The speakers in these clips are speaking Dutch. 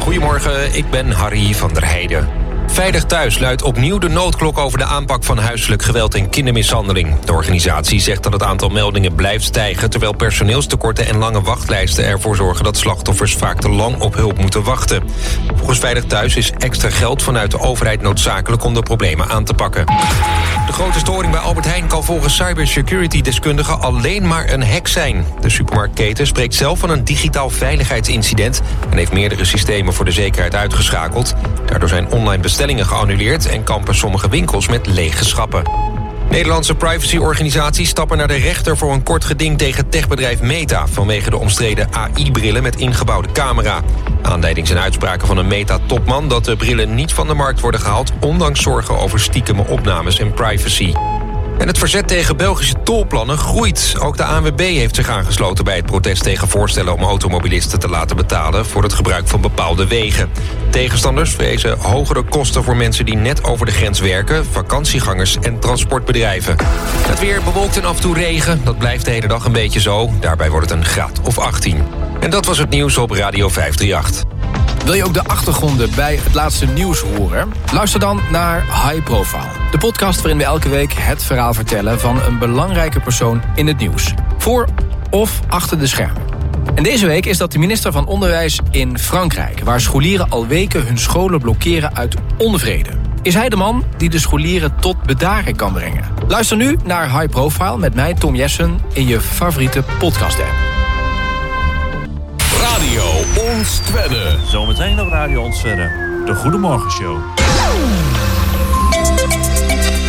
Goedemorgen, ik ben Harry van der Heijden. Veilig Thuis luidt opnieuw de noodklok over de aanpak van huiselijk geweld en kindermishandeling. De organisatie zegt dat het aantal meldingen blijft stijgen, terwijl personeelstekorten en lange wachtlijsten ervoor zorgen dat slachtoffers vaak te lang op hulp moeten wachten. Volgens Veilig Thuis is extra geld vanuit de overheid noodzakelijk om de problemen aan te pakken. De grote storing bij Albert Heijn kan volgens cybersecurity-deskundigen alleen maar een hack zijn. De supermarktketen spreekt zelf van een digitaal veiligheidsincident en heeft meerdere systemen voor de zekerheid uitgeschakeld. Daardoor zijn online bestellingen geannuleerd en kampen sommige winkels met lege schappen. Nederlandse privacyorganisaties stappen naar de rechter voor een kort geding tegen techbedrijf Meta vanwege de omstreden AI-brillen met ingebouwde camera. Aanleiding zijn uitspraken van een Meta-topman dat de brillen niet van de markt worden gehaald, ondanks zorgen over stiekeme opnames en privacy. En het verzet tegen Belgische tolplannen groeit. Ook de ANWB heeft zich aangesloten bij het protest tegen voorstellen om automobilisten te laten betalen voor het gebruik van bepaalde wegen. Tegenstanders vrezen hogere kosten voor mensen die net over de grens werken, vakantiegangers en transportbedrijven. Het weer bewolkt en af en toe regen. Dat blijft de hele dag een beetje zo. Daarbij wordt het een graad of 18. En dat was het nieuws op Radio 538. Wil je ook de achtergronden bij het laatste nieuws horen? Luister dan naar High Profile. De podcast waarin we elke week het verhaal vertellen van een belangrijke persoon in het nieuws. Voor of achter de schermen. En deze week is dat de minister van Onderwijs in Frankrijk, waar scholieren al weken hun scholen blokkeren uit onvrede. Is hij de man die de scholieren tot bedaren kan brengen? Luister nu naar High Profile met mij, Tom Jessen, in je favoriete podcast-app. Radio Ons Twedde. Zometeen op Radio Ons Twedde. De Goedemorgenshow.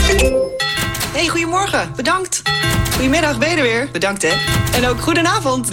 Hey, goedemorgen. Bedankt. Goedemiddag, ben je er weer? Bedankt, hè. En ook goedenavond.